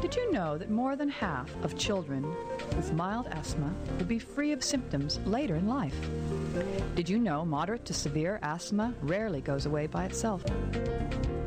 Did you know that more than half of children with mild asthma will be free of symptoms later in life? Did you know moderate to severe asthma rarely goes away by itself?